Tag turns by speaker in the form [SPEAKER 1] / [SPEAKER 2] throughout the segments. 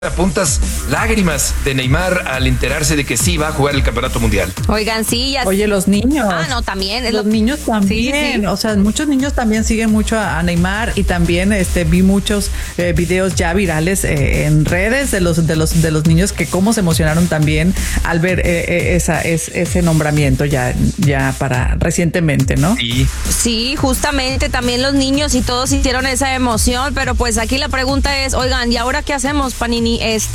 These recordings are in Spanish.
[SPEAKER 1] Apuntas lágrimas de Neymar al enterarse de que sí va a jugar el Campeonato Mundial.
[SPEAKER 2] Oigan, sí, ya.
[SPEAKER 3] Oye, los niños.
[SPEAKER 2] No, también.
[SPEAKER 3] Los niños también. Sí. O sea, muchos niños también siguen mucho a Neymar y también vi muchos videos ya virales en redes de los niños que cómo se emocionaron también al ver ese nombramiento ya para recientemente, ¿no?
[SPEAKER 1] Sí.
[SPEAKER 2] Sí, justamente también los niños y todos sintieron esa emoción, pero pues aquí la pregunta es, oigan, ¿y ahora qué hacemos? Panini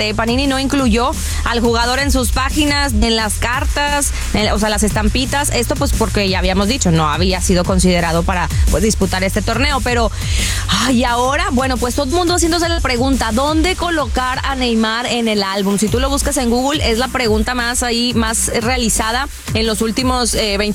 [SPEAKER 2] no incluyó al jugador en sus páginas, en las cartas, o sea, las estampitas. Esto pues porque ya habíamos dicho, no había sido considerado para pues disputar este torneo, pero y ahora, bueno, pues todo el mundo haciéndose la pregunta, ¿dónde colocar a Neymar en el álbum? Si tú lo buscas en Google, es la pregunta más realizada en los últimos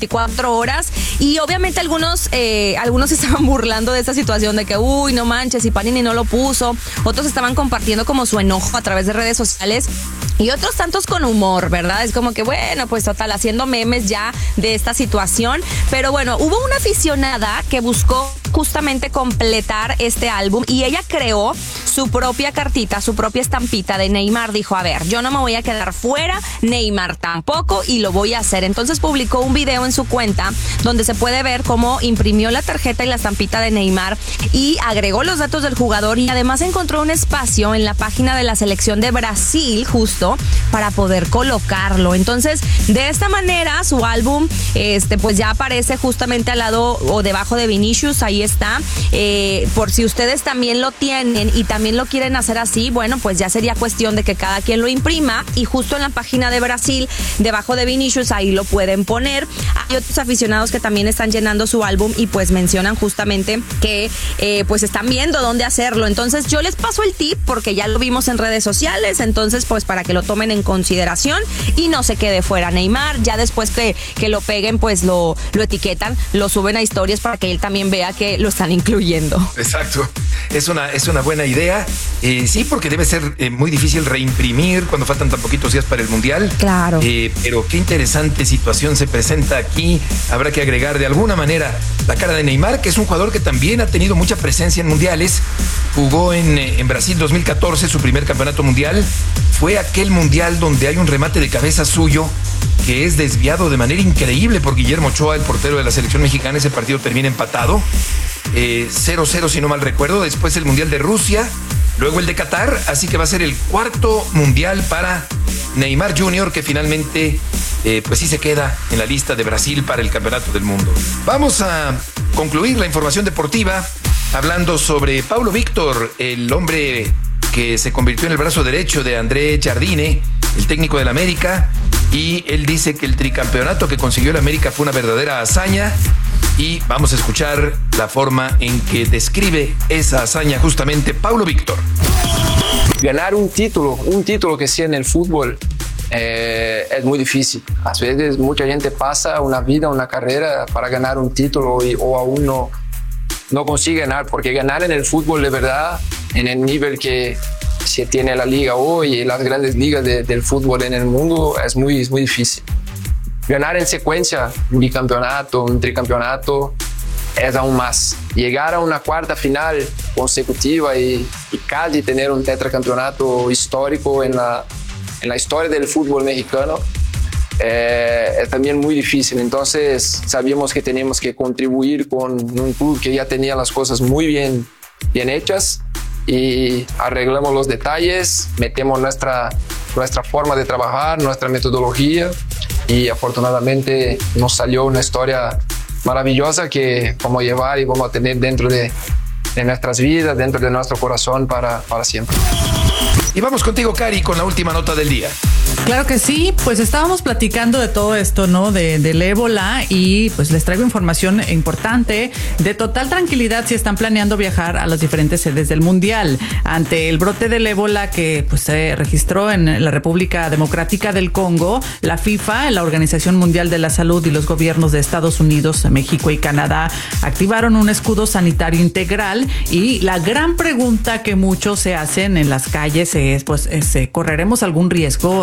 [SPEAKER 2] 24 horas, y obviamente algunos se estaban burlando de esta situación de que, no manches, y Panini no lo puso. Otros estaban compartiendo como su enojo a través de redes sociales y otros tantos con humor, ¿verdad? Es como que, bueno, pues total, haciendo memes ya de esta situación. Pero bueno, hubo una aficionada que buscó justamente completar este álbum y ella creó su propia cartita, su propia estampita de Neymar. Dijo, a ver, yo no me voy a quedar fuera, Neymar tampoco, y lo voy a hacer. Entonces publicó un video en su cuenta donde se puede ver cómo imprimió la tarjeta y la estampita de Neymar y agregó los datos del jugador, y además encontró un espacio en la página de la selección de Brasil justo para poder colocarlo. Entonces, de esta manera su álbum pues ya aparece justamente al lado o debajo de Vinicius. Ahí está, por si ustedes también lo tienen y también lo quieren hacer así, bueno, pues ya sería cuestión de que cada quien lo imprima, y justo en la página de Brasil, debajo de Vinicius, ahí lo pueden poner. Hay otros aficionados que también están llenando su álbum y pues mencionan justamente que pues están viendo dónde hacerlo. Entonces yo les paso el tip porque ya lo vimos en redes sociales, entonces pues para que lo tomen en consideración y no se quede fuera Neymar. Ya después que lo peguen, pues lo etiquetan, lo suben a historias para que él también vea que lo están incluyendo.
[SPEAKER 1] Exacto, es una buena idea. Sí, porque debe ser muy difícil reimprimir cuando faltan tan poquitos días para el Mundial.
[SPEAKER 2] Claro.
[SPEAKER 1] Pero qué interesante situación se presenta aquí. Habrá que agregar de alguna manera la cara de Neymar, que es un jugador que también ha tenido mucha presencia en mundiales. Jugó en Brasil 2014, su primer campeonato mundial. Fue aquel mundial donde hay un remate de cabeza suyo que es desviado de manera increíble por Guillermo Ochoa, el portero de la selección mexicana. Ese partido termina empatado 0-0 si no mal recuerdo. Después el mundial de Rusia, luego el de Qatar, así que va a ser el cuarto mundial para Neymar Jr., que finalmente pues sí se queda en la lista de Brasil para el campeonato del mundo. Vamos a concluir la información deportiva hablando sobre Paulo Víctor, el hombre que se convirtió en el brazo derecho de André Jardine, el técnico del América, y él dice que el tricampeonato que consiguió el América fue una verdadera hazaña, y vamos a escuchar la forma en que describe esa hazaña justamente Paulo Víctor.
[SPEAKER 4] Ganar un título que sea en el fútbol es muy difícil. A veces mucha gente pasa una vida, una carrera para ganar un título o aún no consigue ganar, porque ganar en el fútbol de verdad, en el nivel que se tiene la liga hoy y las grandes ligas del fútbol en el mundo, es muy difícil. Ganar en secuencia un bicampeonato, un tricampeonato, es aún más. Llegar a una cuarta final consecutiva y casi tener un tetracampeonato histórico en la historia del fútbol mexicano es también muy difícil. Entonces sabíamos que teníamos que contribuir con un club que ya tenía las cosas muy bien hechas, y arreglamos los detalles, metemos nuestra forma de trabajar, nuestra metodología, y afortunadamente nos salió una historia maravillosa que vamos a llevar y vamos a tener dentro de nuestras vidas, dentro de nuestro corazón para siempre.
[SPEAKER 1] Y vamos contigo, Cari, con la última nota del día.
[SPEAKER 3] Claro que sí, pues estábamos platicando de todo esto, ¿no? Del ébola, y pues les traigo información importante de total tranquilidad si están planeando viajar a las diferentes sedes del Mundial. Ante el brote del ébola que pues se registró en la República Democrática del Congo, la FIFA, la Organización Mundial de la Salud, y los gobiernos de Estados Unidos, México y Canadá activaron un escudo sanitario integral, y la gran pregunta que muchos se hacen en las calles es, pues, ¿correremos algún riesgo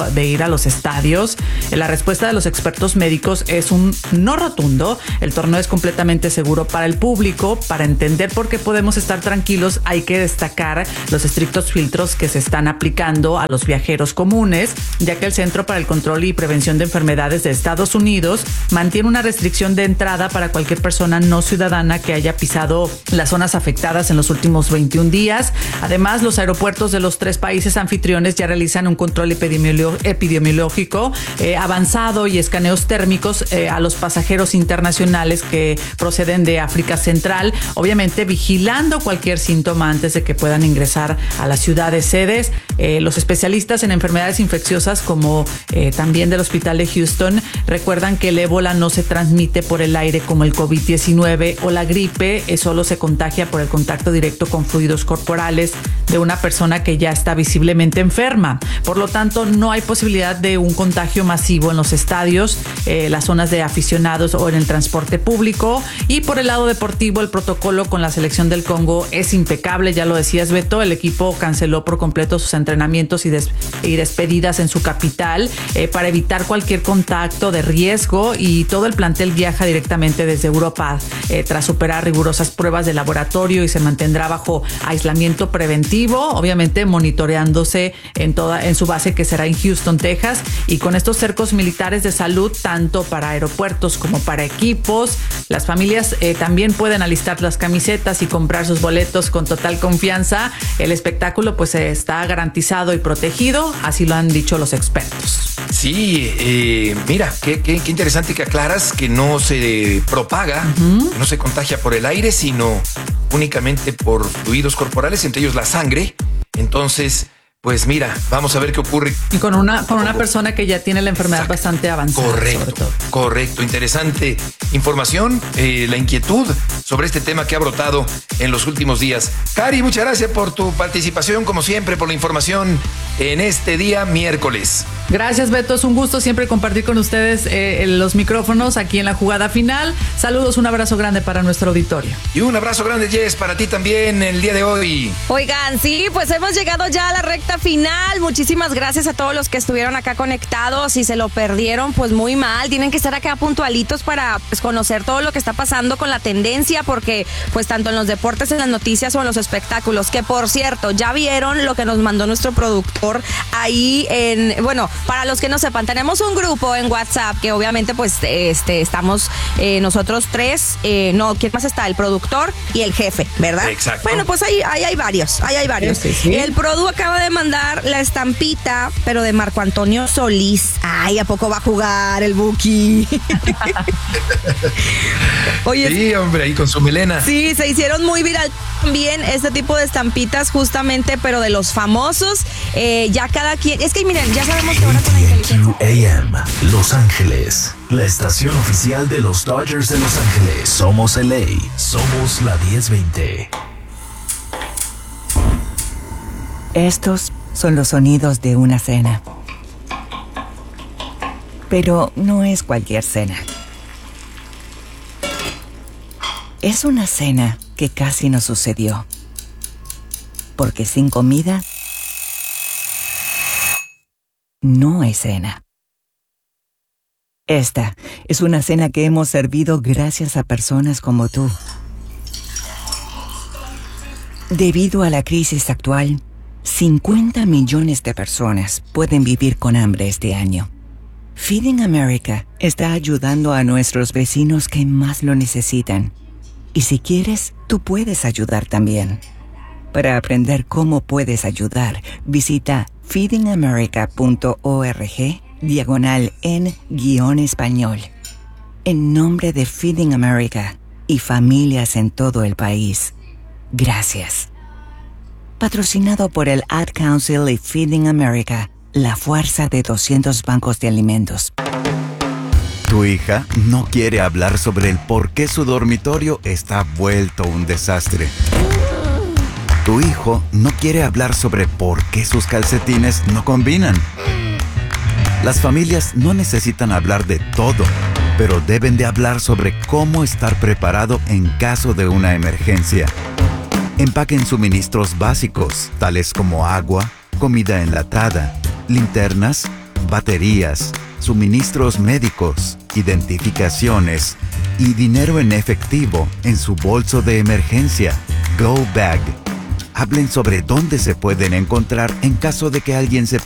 [SPEAKER 3] de ir a los estadios. La respuesta de los expertos médicos es un no rotundo. El torneo es completamente seguro para el público. Para entender por qué podemos estar tranquilos, hay que destacar los estrictos filtros que se están aplicando a los viajeros comunes, ya que el Centro para el Control y Prevención de Enfermedades de Estados Unidos mantiene una restricción de entrada para cualquier persona no ciudadana que haya pisado las zonas afectadas en los últimos 21 días. Además, los aeropuertos de los 3 países anfitriones ya realizan un control epidemiológico avanzado y escaneos térmicos a los pasajeros internacionales que proceden de África Central, obviamente vigilando cualquier síntoma antes de que puedan ingresar a las ciudades sedes. Los especialistas en enfermedades infecciosas, como también del Hospital de Houston, recuerdan que el ébola no se transmite por el aire como el COVID-19 o la gripe, solo se contagia por el contacto directo con fluidos corporales de una persona que ya está visiblemente enferma. Por lo tanto, no hay posibilidad de un contagio masivo en los estadios, las zonas de aficionados o en el transporte público. Y por el lado deportivo, el protocolo con la selección del Congo es impecable, ya lo decías, Beto. El equipo canceló por completo sus entrenamientos y despedidas en su capital para evitar cualquier contacto de riesgo, y todo el plantel viaja directamente desde Europa tras superar rigurosas pruebas de laboratorio y se mantendrá bajo aislamiento preventivo, obviamente monitoreándose en su base, que será en Houston, Texas. Y con estos cercos militares de salud, tanto para aeropuertos como para equipos, las familias también pueden alistar las camisetas y comprar sus boletos con total confianza. El espectáculo pues está garantizado y protegido, así lo han dicho los expertos.
[SPEAKER 1] Sí, mira, qué interesante que aclaras que no se propaga, no se contagia por el aire, sino únicamente por fluidos corporales, entre ellos la sangre. Entonces, pues mira, vamos a ver qué ocurre.
[SPEAKER 3] Y con una persona que ya tiene la enfermedad bastante avanzada.
[SPEAKER 1] Correcto. Interesante información, la inquietud sobre este tema que ha brotado en los últimos días. Cari, muchas gracias por tu participación, como siempre, por la información en este día miércoles.
[SPEAKER 3] Gracias, Beto. Es un gusto siempre compartir con ustedes los micrófonos aquí en la jugada final. Saludos, un abrazo grande para nuestro auditorio.
[SPEAKER 1] Y un abrazo grande, Jess, para ti también el día de hoy.
[SPEAKER 2] Oigan, sí, pues hemos llegado ya a la recta final. Muchísimas gracias a todos los que estuvieron acá conectados. Si se lo perdieron, pues muy mal. Tienen que estar acá puntualitos para pues, conocer todo lo que está pasando con la tendencia, porque pues tanto en los deportes, en las noticias o en los espectáculos, que por cierto, ya vieron lo que nos mandó nuestro productor ahí para los que no sepan, tenemos un grupo en WhatsApp que obviamente pues estamos nosotros 3, ¿quién más está? El productor y el jefe, ¿verdad?
[SPEAKER 1] Exacto.
[SPEAKER 2] Bueno, pues ahí hay varios.
[SPEAKER 3] Sí.
[SPEAKER 2] El produ acaba de mandar la estampita, pero de Marco Antonio Solís. Ay, ¿a poco va a jugar el Buki? Oye,
[SPEAKER 1] sí, hombre, ahí con su melena.
[SPEAKER 2] Sí, se hicieron muy viral también este tipo de estampitas, justamente, pero de los famosos. Ya cada quien, es que miren, ya sabemos que ahora con la inteligencia.
[SPEAKER 5] AM, Los Ángeles, la estación oficial de los Dodgers de Los Ángeles. Somos LA, somos la 1020.
[SPEAKER 6] Estos son los sonidos de una cena. Pero no es cualquier cena. Es una cena que casi no sucedió. Porque sin comida no hay cena. Esta es una cena que hemos servido gracias a personas como tú. Debido a la crisis actual, 50 millones de personas pueden vivir con hambre este año. Feeding America está ayudando a nuestros vecinos que más lo necesitan. Y si quieres, tú puedes ayudar también. Para aprender cómo puedes ayudar, visita feedingamerica.org/en-español. En nombre de Feeding America y familias en todo el país, gracias. Patrocinado por el Ad Council y Feeding America, la fuerza de 200 bancos de alimentos.
[SPEAKER 7] Tu hija no quiere hablar sobre el por qué su dormitorio está vuelto un desastre. Tu hijo no quiere hablar sobre por qué sus calcetines no combinan. Las familias no necesitan hablar de todo, pero deben de hablar sobre cómo estar preparado en caso de una emergencia. Empaquen suministros básicos, tales como agua, comida enlatada, linternas, baterías, suministros médicos, identificaciones y dinero en efectivo en su bolso de emergencia. Go Bag. Hablen sobre dónde se pueden encontrar en caso de que alguien se